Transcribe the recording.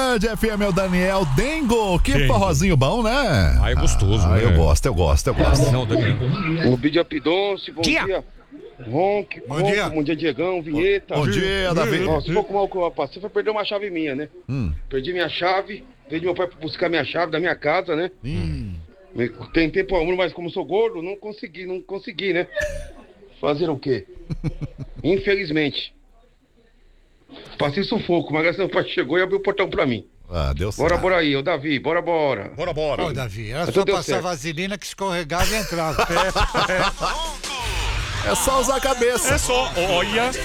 Band FM é o Daniel Dengo. Que forrozinho bom, né? É gostoso, né? Eu gosto. Não, Daniel. O Bídio Apidonce, bom dia. Ronque, bom dia, Diegão, Vinheta. Bom dia, Davi. Nossa, pouco mal que eu passei foi perder uma chave minha, né? Perdi minha chave, veio meu pai buscar minha chave da minha casa, né? Tentei pôr mas como sou gordo, não consegui, né? Fazer o quê? Infelizmente. Passei sufoco, mas graças a Deus meu pai chegou e abriu o portão pra mim. Deu certo. Bora aí, ô Davi, bora. Ô, Davi, era só passar vaselina que escorregava e entrava. É só usar a cabeça. É só, olha.